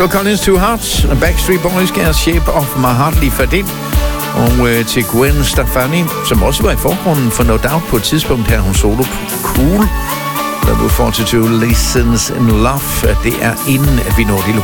Phil Collins, Two Hearts, Backstreet Boys, Shape of My Heart lige fat ind. Og til Gwen Stefani, som også var i forgrunden for No Doubt på et tidspunkt her, hun solo på Cool. Der blev 42 Lessons in Love. Det er inden, at vi når de